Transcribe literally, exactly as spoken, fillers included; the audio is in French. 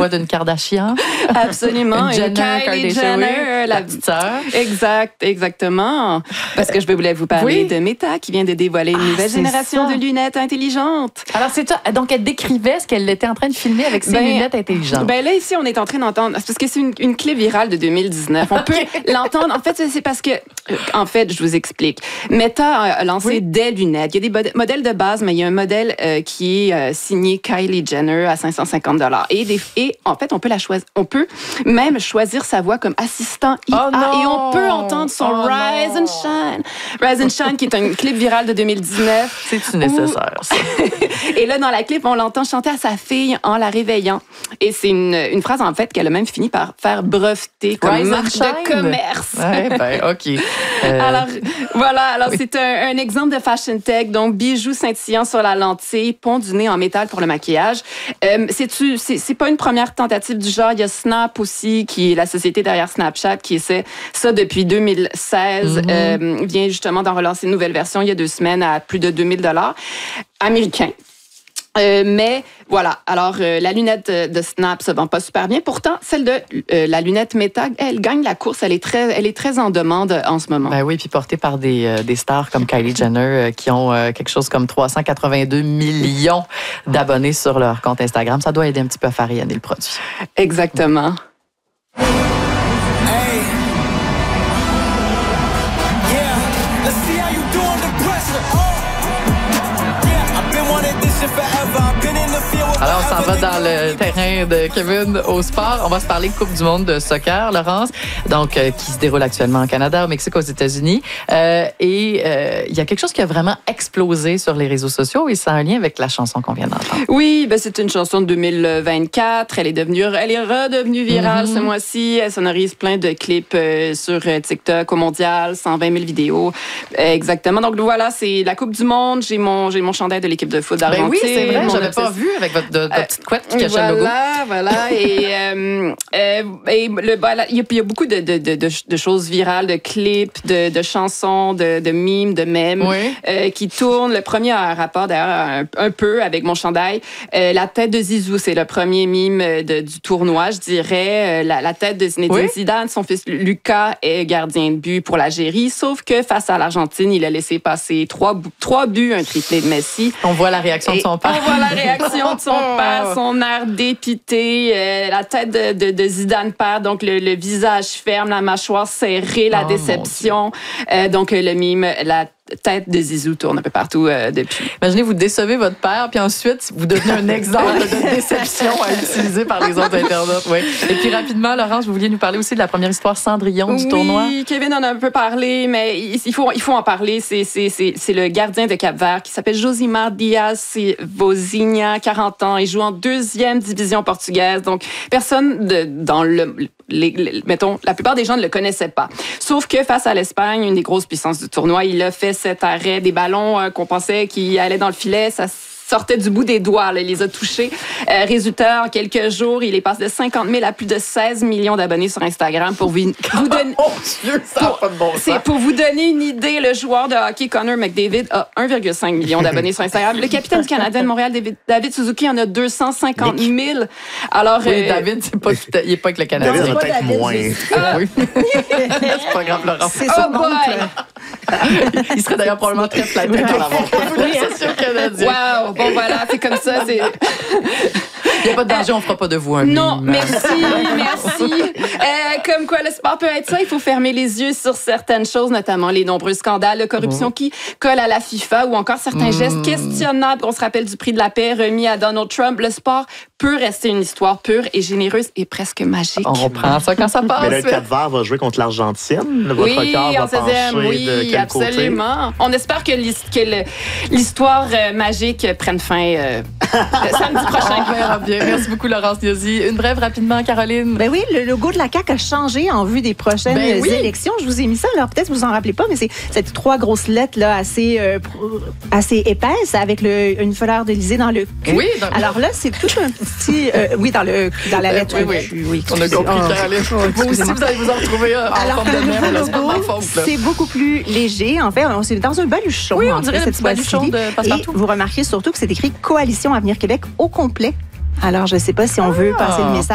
quoi, d'une Kardashian? Absolument. Une Jenner, Kylie Kardashian, Jenner, oui, la la petite sœur. Exact, exactement. Parce que je voulais vous parler Oui. de Meta qui vient de dévoiler une Ah, nouvelle c'est génération ça. de lunettes intelligentes. Alors, c'est ça. Donc, elle décrivait ce qu'elle était en train de filmer avec ses Ben, lunettes intelligentes. Ben là, ici, on est en train d'entendre, c'est parce que c'est une, une clip virale de deux mille dix-neuf. On peut l'entendre. En fait, c'est parce que, euh, en fait, je vous explique. Meta a lancé Oui. des lunettes. Il y a des bod- modèles de base, mais il y a un modèle euh, qui est euh, signé Kylie Jenner à cinq cent cinquante dollars. Et, des, et en fait, on peut la choisir. On peut même choisir sa voix comme assistant I A. Oh non! Et on peut entendre son Oh Rise non! and Shine. Rise and Shine, qui est un clip viral de deux mille dix-neuf. C'est-tu nécessaire, ça? Et là, dans la clip, on l'entend chanter à sa fille en la réveillant. Et c'est une, une phrase, en fait, qu'elle a même fini par faire breveter comme Rise and marque shine. de commerce. Ouais, ben, OK. Euh, Alors, voilà. Alors, oui. c'est un, un exemple de fashion tech. Donc, bijoux scintillants sur la lentille, pont du nez en métal pour le maquillage. Euh, c'est-tu, c'est, c'est pas une première tentative du genre. Il y a Snap aussi, qui est la société derrière Snapchat, qui essaie ça depuis deux mille seize. Mm-hmm. euh, vient justement d'en relancer une nouvelle version il y a deux semaines à plus de deux mille dollars américains. Euh, mais voilà, alors euh, la lunette de, de Snap se vend pas super bien. Pourtant, celle de euh, la lunette Meta, elle gagne la course. Elle est très, elle est très en demande en ce moment. Ben oui, puis portée par des, euh, des stars comme Kylie Jenner euh, qui ont euh, quelque chose comme trois cent quatre-vingt-deux millions d'abonnés sur leur compte Instagram. Ça doit aider un petit peu à faire rayonner le produit. Exactement. Hey. Yeah, let's see how you do under pressure. Oh. Yeah, I've been wanting this shit forever. I've been in the field with Alors, on s'en va whatever dans le they- terrain de Kevin au sport. On va se parler Coupe du monde de soccer, Laurence, donc euh, qui se déroule actuellement au Canada, au Mexique, aux États-Unis. Euh, et euh, il y a quelque chose qui a vraiment explosé sur les réseaux sociaux et c'est un lien avec la chanson qu'on vient d'entendre. Oui, ben c'est une chanson de deux mille vingt-quatre. Elle est devenue, elle est redevenue virale Mm-hmm. ce mois-ci. Elle sonorise plein de clips euh, sur euh, TikTok au mondial, cent vingt mille vidéos. Euh, exactement. Donc voilà, c'est la Coupe du monde. J'ai mon, j'ai mon chandail de l'équipe de foot Ben d'Argentine. oui, c'est vrai, Mon j'avais pas obsession- vu avec votre, de, votre Euh, petite couette qui cachait le logo. Voilà, voilà. Et euh, euh, et le, voilà, il y a- il y a beaucoup de, de, de, de, de choses virales, de clips, de, de chansons, de, de mimes, de mèmes Oui. euh, qui tournent. Le premier a un rapport d'ailleurs un, un peu avec mon chandail. Euh, la tête de Zizou, c'est le premier mime de, du tournoi, je dirais. Euh, la, la tête de Zinedine Oui. Zidane, son fils Lucas est gardien de but pour l'Algérie. Sauf que face à l'Argentine, il a laissé passer trois, bou- trois buts, un triplé de Messi. On voit la réaction de Et son père. On voit la réaction de son père, son air dépité, euh, la tête de, de, de Zidane père, donc le, le visage ferme, la mâchoire serrée, la Oh, déception. Euh, donc le mime, la tête de Zizou tourne un peu partout euh, depuis. Imaginez, vous décevez votre père, puis ensuite, vous devenez un exemple de déception à utiliser par les autres internautes. Oui. Et puis, rapidement, Laurence, vous vouliez nous parler aussi de la première histoire Cendrillon du oui, tournoi. Kevin en a un peu parlé, mais il faut, il faut en parler. C'est, c'est, c'est, c'est le gardien de Cap-Vert qui s'appelle Josimar Dias Vozinha, quarante ans. Il joue en deuxième division portugaise. Donc, personne de, dans le... Les, les, mettons, la plupart des gens ne le connaissaient pas. Sauf que face à l'Espagne, une des grosses puissances du tournoi, il a fait cet arrêt des ballons euh, qu'on pensait qu'ils allaient dans le filet. Ça sortait du bout des doigts, là, il les a touchés. Euh, résultat, en quelques jours, il est passé de cinquante mille à plus de seize millions d'abonnés sur Instagram pour vous, vous donner... Oh Dieu, ça n'a pas de bon C'est sens. pour vous donner une idée, le joueur de hockey Connor McDavid a un virgule cinq million d'abonnés sur Instagram. Le capitaine du Canadien de Montréal, David, David Suzuki, en a deux cent cinquante mille. Alors, Oui, euh, David, c'est pas, tout à- il n'est pas avec le Canadien. David en a pas peut-être David, moins. j'ai- Ah oui. C'est pas grave, Laurence. C'est oh son boy! oncle. Il serait d'ailleurs probablement très flatté par l'association canadienne. Wow! Bon, voilà, c'est comme ça. C'est... Il n'y a pas de danger, on ne fera pas de vous un Non, mime. merci, merci. Euh, comme quoi, le sport peut être ça. Il faut fermer les yeux sur certaines choses, notamment les nombreux scandales de corruption qui collent à la FIFA ou encore certains gestes questionnables. On se rappelle du prix de la paix remis à Donald Trump. Le sport peut rester une histoire pure et généreuse et presque magique. On prend ça quand ça passe. Mais là, le Cap-Vert va jouer contre l'Argentine. Votre Oui, cœur va en seizième, pencher oui, de quel absolument. On espère que l'his- que le- l'histoire euh, magique prenne fin euh, le samedi prochain. On verra bien. Merci beaucoup, Laurence Niazi. Une brève rapidement, Caroline. Ben oui, le logo de la C A Q a changé en vue des prochaines Ben oui. élections. Je vous ai mis ça, alors peut-être vous en rappelez pas, mais c'est cette trois grosses lettres là, assez, euh, pro- assez épaisses avec le, une fleur d'Élysée dans le cul. Oui, dans- Alors là, c'est tout un petit... euh, oui, dans, le, dans la Euh, lettre oui, oui. Q, oui, On a excusez- compris, oh, Caroline. oh, Vous aussi, excusez-moi. vous allez vous en retrouver euh, en Alors forme que de le mer. nouveau là, c'est pas logo, ma faute, là. c'est beaucoup plus léger. En fait, on- c'est dans un baluchon. Oui, on en dirait fait, le cette petit baluchon fois-ci. de Passepartout. Et vous remarquez surtout que c'est écrit Coalition Avenir Québec au complet. Alors, je ne sais pas si on veut Ah. passer le message